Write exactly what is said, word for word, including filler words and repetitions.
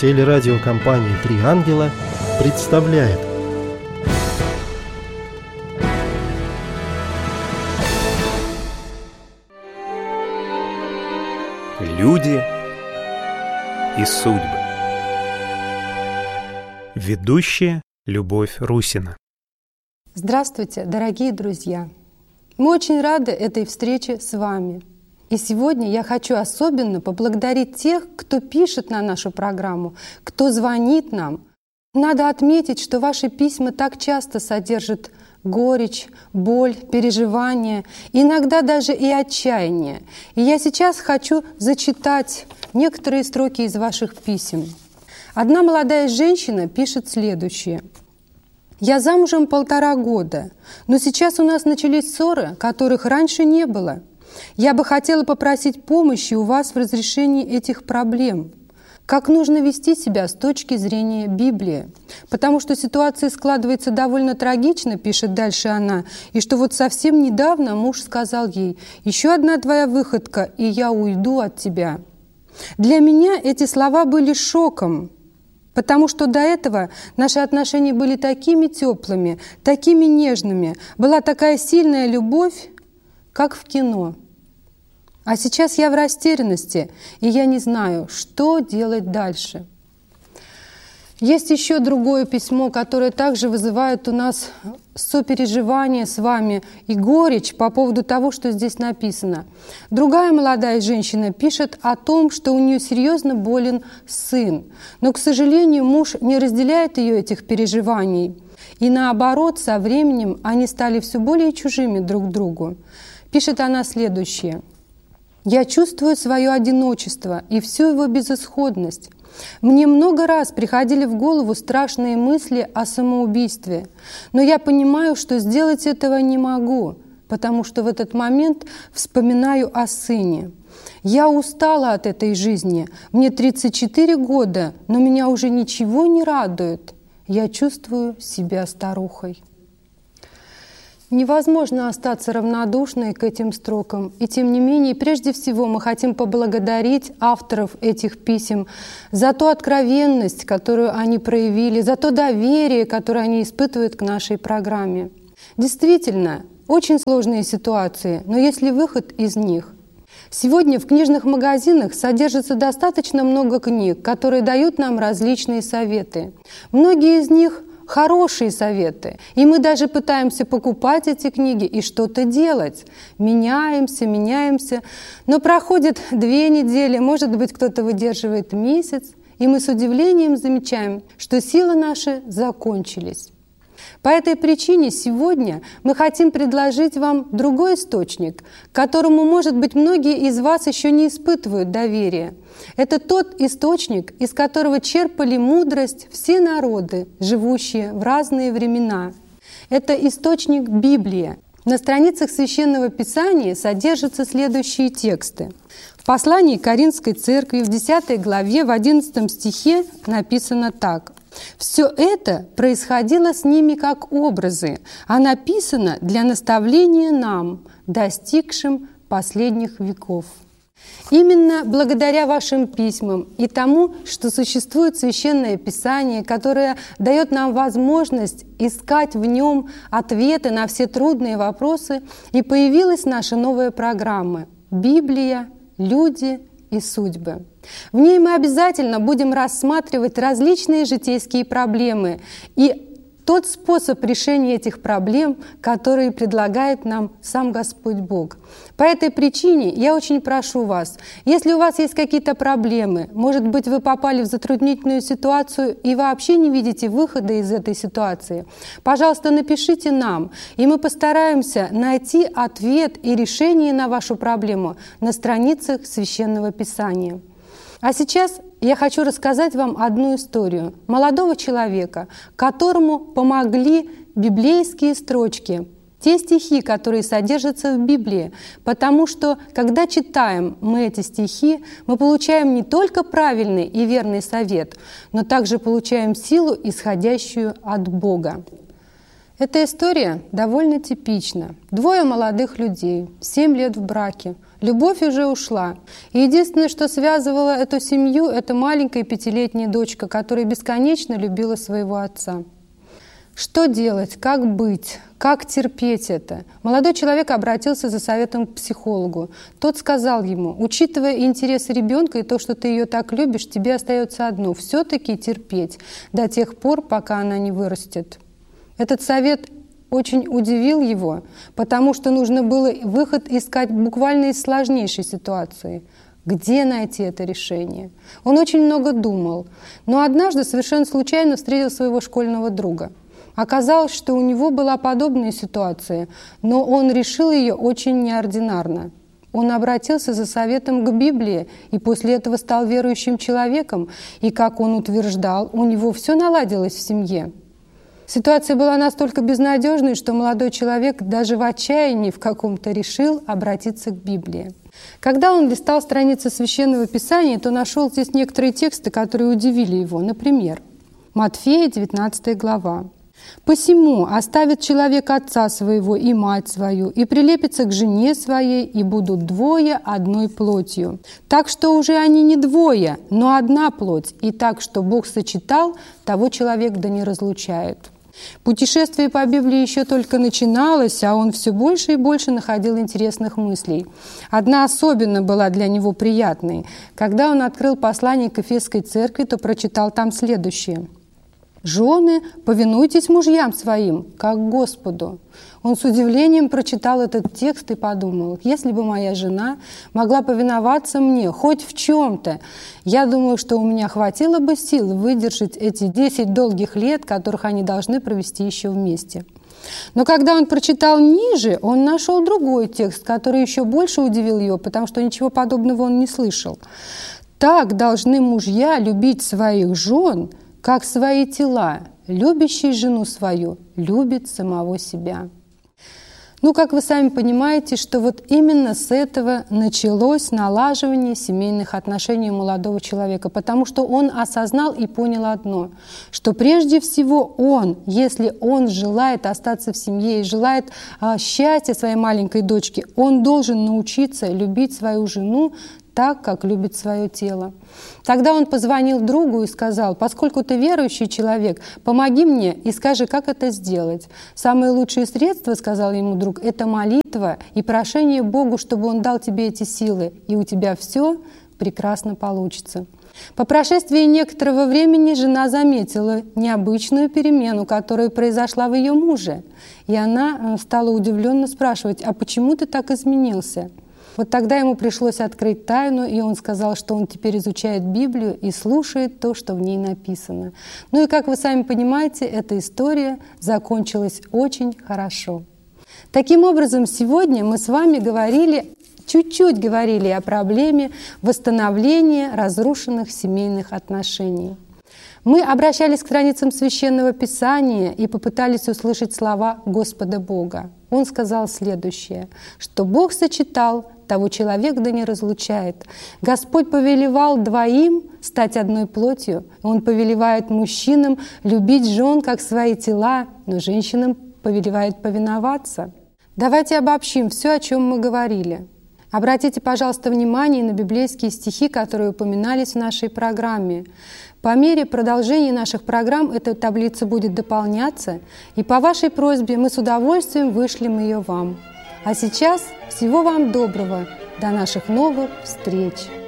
Телерадиокомпания «Три ангела» представляет Люди и судьбы. Ведущая Любовь Русина. Здравствуйте, дорогие друзья! Мы очень рады этой встрече с вами. И сегодня я хочу особенно поблагодарить тех, кто пишет на нашу программу, кто звонит нам. Надо отметить, что ваши письма так часто содержат горечь, боль, переживания, иногда даже и отчаяние. И я сейчас хочу зачитать некоторые строки из ваших писем. Одна молодая женщина пишет следующее. «Я замужем полтора года, но сейчас у нас начались ссоры, которых раньше не было. Я бы хотела попросить помощи у вас в разрешении этих проблем. Как нужно вести себя с точки зрения Библии? Потому что ситуация складывается довольно трагично», пишет дальше она, «и что вот совсем недавно муж сказал ей: «Еще одна твоя выходка, и я уйду от тебя». Для меня эти слова были шоком, потому что до этого наши отношения были такими теплыми, такими нежными, была такая сильная любовь, как в кино. А сейчас я в растерянности, и я не знаю, что делать дальше. Есть еще другое письмо, которое также вызывает у нас сопереживание с вами и горечь по поводу того, что здесь написано. Другая молодая женщина пишет о том, что у нее серьезно болен сын, но, к сожалению, муж не разделяет ее этих переживаний. И наоборот, со временем они стали все более чужими друг другу. Пишет она следующее. «Я чувствую свое одиночество и всю его безысходность. Мне много раз приходили в голову страшные мысли о самоубийстве, но я понимаю, что сделать этого не могу, потому что в этот момент вспоминаю о сыне. Я устала от этой жизни, мне тридцать четыре года, но меня уже ничего не радует. Я чувствую себя старухой». Невозможно остаться равнодушной к этим строкам. И тем не менее, прежде всего, мы хотим поблагодарить авторов этих писем за ту откровенность, которую они проявили, за то доверие, которое они испытывают к нашей программе. Действительно, очень сложные ситуации, но есть ли выход из них? Сегодня в книжных магазинах содержится достаточно много книг, которые дают нам различные советы. Многие из них хорошие советы. И мы даже пытаемся покупать эти книги и что-то делать. Меняемся, меняемся. Но проходит две недели, может быть, кто-то выдерживает месяц, и мы с удивлением замечаем, что силы наши закончились. По этой причине сегодня мы хотим предложить вам другой источник, к которому, может быть, многие из вас еще не испытывают доверия. Это тот источник, из которого черпали мудрость все народы, живущие в разные времена. Это источник Библия. На страницах Священного Писания содержатся следующие тексты. В послании к Коринфской церкви в десятой главе в одиннадцатом стихе написано так. «Все это происходило с ними как образы, а написано для наставления нам, достигшим последних веков». Именно благодаря вашим письмам и тому, что существует Священное Писание, которое дает нам возможность искать в нем ответы на все трудные вопросы, и появилась наша новая программа «Библия, люди и судьбы». В ней мы обязательно будем рассматривать различные житейские проблемы и тот способ решения этих проблем, который предлагает нам сам Господь Бог. По этой причине я очень прошу вас, если у вас есть какие-то проблемы, может быть, вы попали в затруднительную ситуацию и вообще не видите выхода из этой ситуации, пожалуйста, напишите нам, и мы постараемся найти ответ и решение на вашу проблему на страницах Священного Писания. А сейчас я хочу рассказать вам одну историю молодого человека, которому помогли библейские строчки, те стихи, которые содержатся в Библии, потому что, когда читаем мы эти стихи, мы получаем не только правильный и верный совет, но также получаем силу, исходящую от Бога. Эта история довольно типична. Двое молодых людей, семь лет в браке, Любовь уже ушла. И единственное, что связывало эту семью, это маленькая пятилетняя дочка, которая бесконечно любила своего отца. Что делать? Как быть? Как терпеть это? Молодой человек обратился за советом к психологу. Тот сказал ему: учитывая интересы ребенка и то, что ты ее так любишь, тебе остается одно — все-таки терпеть до тех пор, пока она не вырастет. Этот совет очень удивил его, потому что нужно было выход искать буквально из сложнейшей ситуации. Где найти это решение? Он очень много думал, но однажды совершенно случайно встретил своего школьного друга. Оказалось, что у него была подобная ситуация, но он решил ее очень неординарно. Он обратился за советом к Библии и после этого стал верующим человеком, и, как он утверждал, у него все наладилось в семье. Ситуация была настолько безнадежной, что молодой человек даже в отчаянии в каком-то решил обратиться к Библии. Когда он листал страницы Священного Писания, то нашел здесь некоторые тексты, которые удивили его. Например, Матфея, девятнадцатая глава. «Посему оставит человек отца своего и мать свою, и прилепится к жене своей, и будут двое одной плотью. Так что уже они не двое, но одна плоть, и так, что Бог сочетал, того человек да не разлучает». Путешествие по Библии еще только начиналось, а он все больше и больше находил интересных мыслей. Одна особенно была для него приятной. Когда он открыл послание к Ефесской церкви, то прочитал там следующее: «Жены, повинуйтесь мужьям своим, как Господу». Он с удивлением прочитал этот текст и подумал: если бы моя жена могла повиноваться мне хоть в чем-то, я думаю, что у меня хватило бы сил выдержать эти десять долгих лет, которых они должны провести еще вместе. Но когда он прочитал ниже, он нашел другой текст, который еще больше удивил его, потому что ничего подобного он не слышал. «Так должны мужья любить своих жен, как свои тела. Любящий жену свою любит самого себя». Ну, как вы сами понимаете, что вот именно с этого началось налаживание семейных отношений у молодого человека, потому что он осознал и понял одно, что прежде всего он, если он желает остаться в семье и желает а, счастья своей маленькой дочке, он должен научиться любить свою жену так, как любит свое тело. Тогда он позвонил другу и сказал: поскольку ты верующий человек, помоги мне и скажи, как это сделать. Самое лучшее средство, сказал ему друг, это молитва и прошение Богу, чтобы Он дал тебе эти силы, и у тебя все прекрасно получится. По прошествии некоторого времени жена заметила необычную перемену, которая произошла в ее муже, и она стала удивленно спрашивать: а почему ты так изменился? Вот тогда ему пришлось открыть тайну, и он сказал, что он теперь изучает Библию и слушает то, что в ней написано. Ну и, как вы сами понимаете, эта история закончилась очень хорошо. Таким образом, сегодня мы с вами говорили, чуть-чуть говорили о проблеме восстановления разрушенных семейных отношений. Мы обращались к страницам Священного Писания и попытались услышать слова Господа Бога. Он сказал следующее, что Бог сочетал, того человек да не разлучает. Господь повелевал двоим стать одной плотью. Он повелевает мужчинам любить жен, как свои тела, но женщинам повелевает повиноваться. Давайте обобщим все, о чем мы говорили. Обратите, пожалуйста, внимание на библейские стихи, которые упоминались в нашей программе. По мере продолжения наших программ эта таблица будет дополняться, и по вашей просьбе мы с удовольствием вышлем ее вам. А сейчас всего вам доброго, до наших новых встреч!